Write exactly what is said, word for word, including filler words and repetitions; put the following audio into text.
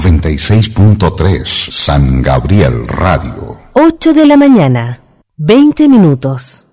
noventa y seis punto tres San Gabriel Radio. ocho de la mañana, veinte minutos.